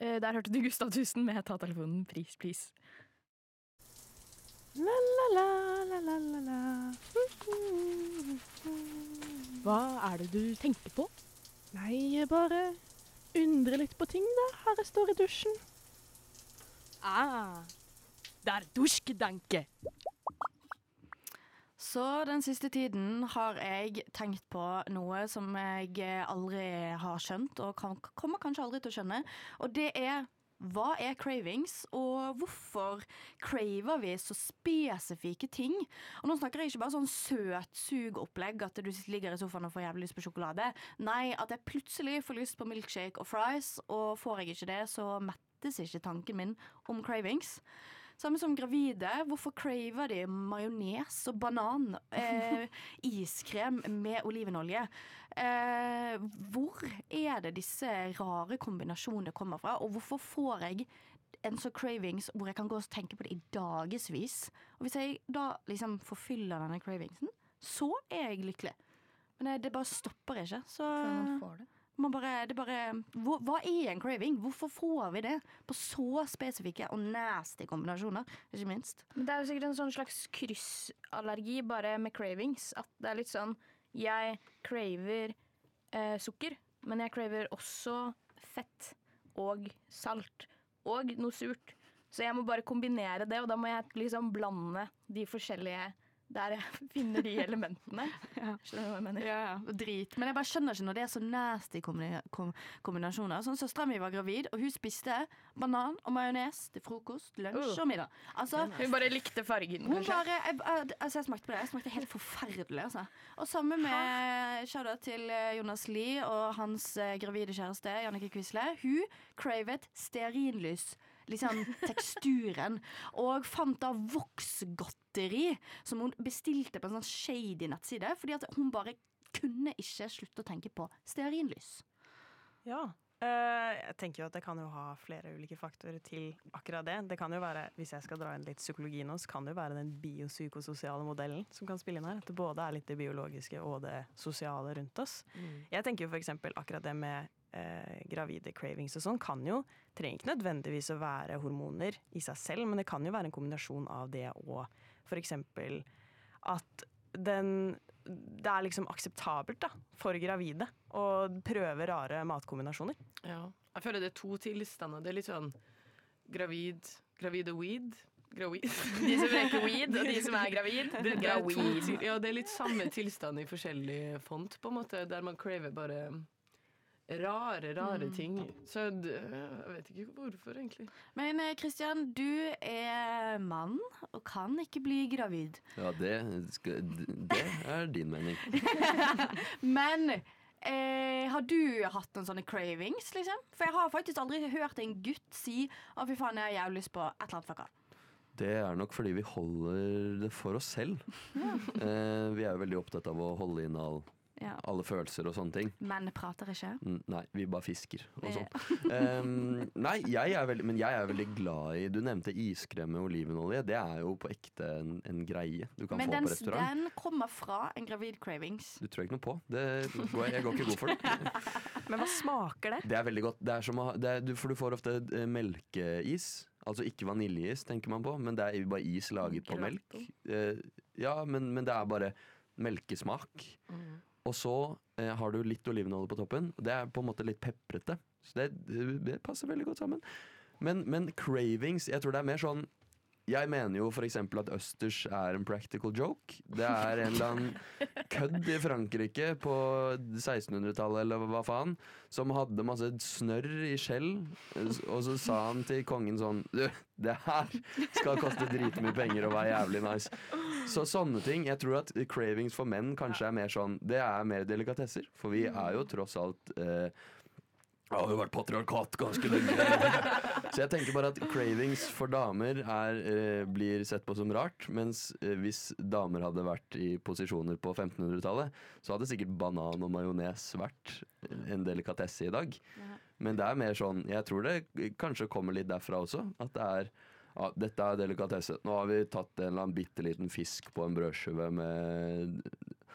Der hørte du Gustav Tusen med Ta telefonen, please. La la la la la la la. Hva er det du tenker på? Nei, jeg bare undrer litt på ting da, her jeg står i dusjen. Det er dusjgedanke. Så den siste tiden har jeg tenkt på noe som jeg aldri har skjønt, og kommer kanskje aldri til å skjønne. Og det er, hva er cravings, og hvorfor craver vi så spesifikke ting? Og nå snakker jeg ikke bare sånn søt sugopplegg, at du ligger i sofaen og får jævlig lyst på sjokolade. Nei, at jeg plutselig får lyst på milkshake og fries, og får jeg ikke det, så mettes ikke tanken min om cravings. Samme som gravide. Hvorfor craver de majones og banan? Iskrem med olivenolje. Hvor er det disse rare kombinasjonene kommer fra? Og hvorfor får jeg en så cravings hvor jeg kan gå og tenke på det i dagesvis? Og hvis jeg da liksom forfyller denne cravingsen, så er jeg lykkelig. Men det bare stopper ikke. Så Man får det. Hva er en craving? Hvorfor får vi det på så spesifikke og nasty kombinasjoner, ikke minst? Men det er jo sikkert en sånn slags kryssallergi bare med cravings. At det er litt sånn, jeg craver sukker, men jeg craver også fett og salt og noe surt. Så jeg må bare kombinere det, og da må jeg liksom blande de forskjellige der jeg finner de elementene. Ja. Skjønner du hva jeg mener? Ja, drit. Men jeg bare skjønner ikke når det er så nasty kombinasjoner. Sånn søsteren min var gravid, og hun spiste banan og majones til frokost, lunsj og middag. Altså, Hun bare likte fargen, hun kanskje. jeg smakte på det. Jeg smakte helt forferdelig, altså. Og sammen med shoutout til Jonas Lie og hans gravide kjæreste, Jannicke Quisle. Hun cravet stearinlys. Liksom teksturen. Og fant da voksgodteri som hun bestilte på en sånn shady nettside, fordi at hun bare kunne ikke slutte å tenke på stearinlys. Ja, jeg tenker jo at det kan jo ha flere ulike faktorer til akkurat det. Det kan jo være, hvis jeg skal dra inn litt psykologi nå, så kan det jo være den biopsykososiale modellen som kan spille inn her. At det både er litt det biologiske og det sosiale rundt oss. Jeg tenker jo for eksempel akkurat det med gravide cravings og sånn trenger ikke nødvendigvis å være hormoner i seg selv, men det kan jo være en kombinasjon av det og for eksempel at det er liksom akseptabelt da, for gravide å prøve rare matkombinasjoner. Ja, jeg føler det er to tilstander. Det er litt sånn gravid og weed. De som røyker weed, og de som er gravid. Det er litt samme tilstand i forskjellig font, på en måte, der man craver bare rare ting. Så jeg vet ikke hvorfor, egentlig. Men Kristian, du er mann og kan ikke bli gravid. Ja, det er din mening. Men har du hatt noen sånne cravings, liksom? For jeg har faktisk aldri hørt en gutt si å fy faen, jeg har jævlig lyst på et eller annet fucka. Det er nok fordi vi holder det for oss selv. Vi er jo veldig opptatt av å holde inn alle følelser og sånne ting. Men prater ikke? Nei, vi bare fisker og sånn. Nei, jeg er veldig glad i. Du nevnte iskrem med olivenolje. Det er jo på ekte en greie du kan få på restaurant. Men den kommer fra en gravid cravings. Du tror ikke noe på. Jeg går ikke god for det. Men hva smaker det? Det er veldig godt. Det er som for du får ofte melkeis. Altså ikke vaniljeis, tenker man på, men det er bare is laget på melk. Ja, men det er bare melkesmak. Og så har du litt olivenolje på toppen. Det er på en måte litt pepprete. Så det passer veldig godt sammen. Men cravings, jeg tror det er mer sånn. Jeg mener jo for eksempel at østers er en practical joke. Det er en eller annen kødd i Frankrike på 1600-tallet eller hva faen, som hadde masse snørr i skjell, og så sa han til kongen sånn: du, det her skal koste dritmye penger og være jævlig nice. Så sånne ting. Jeg tror at cravings for menn kanskje er mer sånn, det er mer delikatesser, for vi er jo tross alt har jo vært patriarkat ganske lenge. Så jeg tenker bare at cravings for damer blir sett på som rart, mens hvis damer hadde vært i posisjoner på 1500-tallet, så hadde sikkert banan og majones vært en delikatesse i dag. Men det er mer sånn, jeg tror det kanskje kommer litt derfra også, at det er dette er delikatesse. Nå har vi tatt en eller annen bitteliten fisk på en brødskive med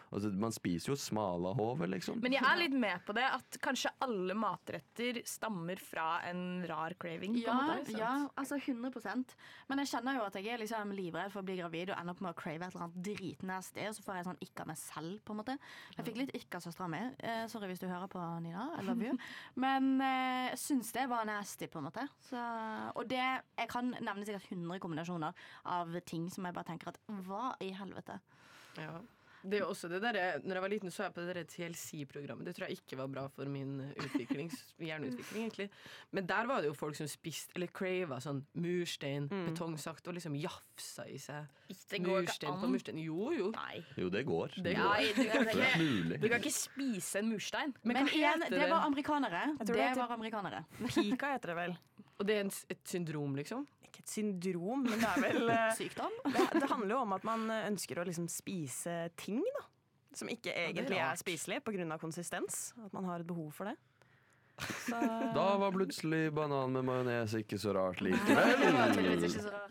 Altså, man spiser jo smalahove, liksom. Men jeg er litt med på det, at kanskje alle matretter stammer fra en rar craving. På en måte. Ja, altså 100%. Men jeg kjenner jo at jeg er liksom livredd for å bli gravid og ende opp med å crave et eller annet dritnasty, og så får jeg sånn ikke av meg selv, på en måte. Jeg fikk litt ikke av søstera mi. Sorry hvis du hører på, Nina. I love you. Men jeg syns det var nasty, på en måte. Så, og det, jeg kan nevne sikkert 100 kombinasjoner av ting som jeg bare tenker at hva i helvete? Ja. Det er jo også det der, når jeg var liten så jeg på det der TLC-programmet. Det tror jeg ikke var bra for min hjerneutvikling egentlig. Men der var det jo folk som spiste eller crava sånn murstein, betongsakt og liksom jafsa i seg Det går ikke murstein an. på murstein. Jo. Nei. Jo, det går. Det går. Nei, du kan Det er ikke, mulig. du kan ikke spise en murstein. Men hva igjen, heter det var amerikanere. Jeg tror det heter- var amerikanere. Pika heter det vel. Og det er et syndrom, liksom. Ikke et syndrom, men det er vel Sykdom. det handler jo om at man ønsker å liksom spise ting, da. Som ikke egentlig er spiselig pga. konsistens. At man har et behov for det. Så Da var plutselig banan med majones ikke så rart Det var tydeligvis likevel. ikke så